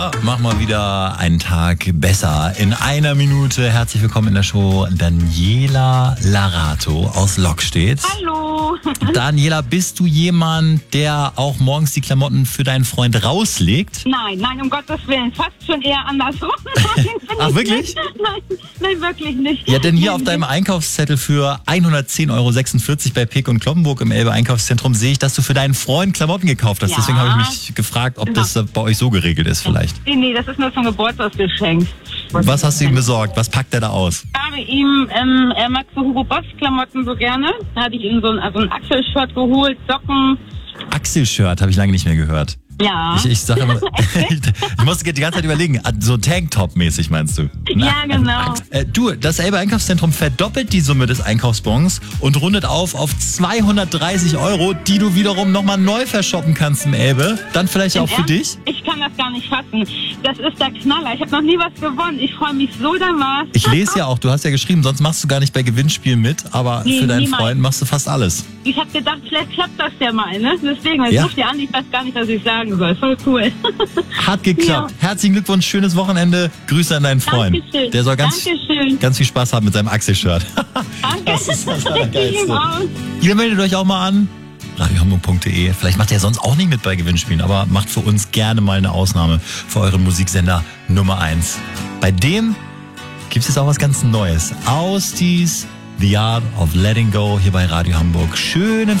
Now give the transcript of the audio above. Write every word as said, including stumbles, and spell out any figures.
Mach mal wieder einen Tag besser. In einer Minute herzlich willkommen in der Show Daniela Larato aus Lockstedt. Hallo. Daniela, bist du jemand, der auch morgens die Klamotten für deinen Freund rauslegt? Nein, nein, um Gottes Willen. Fast schon eher andersrum. Ach, wirklich? Nein, nein, wirklich nicht. Ja, denn hier auf deinem Einkaufszettel für hundertzehn Euro sechsundvierzig bei Pick und Kloppenburg im Elbe Einkaufszentrum sehe ich, dass du für deinen Freund Klamotten gekauft hast. Ja. Deswegen habe ich mich gefragt, ob das bei euch so geregelt ist vielleicht. Nee, nee, das ist nur zum Geburtstagsgeschenk. Was hast du ihm besorgt? Was packt er da aus? Ich habe ihm, ähm, er mag so Hugo Boss Klamotten so gerne. Da hatte ich ihm so ein, also ein Achselshirt geholt, Socken. Axel-Shirt habe ich lange nicht mehr gehört. Ja. Ich, ich sage immer, ich musste die ganze Zeit überlegen, so Tanktop-mäßig meinst du? Ja, genau. Äh, du, das Elbe Einkaufszentrum verdoppelt die Summe des Einkaufsbons und rundet auf auf zweihundertdreißig Euro, die du wiederum nochmal neu verschoppen kannst im Elbe. Dann vielleicht auch für dich? Ich kann das gar nicht fassen. Das ist der Knaller. Ich habe noch nie was gewonnen. Ich freue mich so dermaßen. Ich lese ja auch, du hast ja geschrieben, sonst machst du gar nicht bei Gewinnspielen mit, aber Nee, für deinen niemals. Freund machst du fast alles. Ich habe gedacht, vielleicht klappt das ja mal, ne? Deswegen, ich Ja. rufe dir an, ich weiß gar nicht, was ich sagen soll. Voll cool. Hat geklappt. Herzlichen Glückwunsch, schönes Wochenende. Grüße an deinen Freund. Dankeschön. Der soll ganz, Dankeschön. ganz viel Spaß haben mit seinem Axel-Shirt. Danke. Das ist das Ich Allergeilste. liebe auch. Ihr meldet euch auch mal an. radiohamburg punkt de. Vielleicht macht ihr sonst auch nicht mit bei Gewinnspielen, aber macht für uns gerne mal eine Ausnahme für euren Musiksender Nummer eins. Bei dem gibt es jetzt auch was ganz Neues. Austies, The Art of Letting Go hier bei Radio Hamburg. Schönen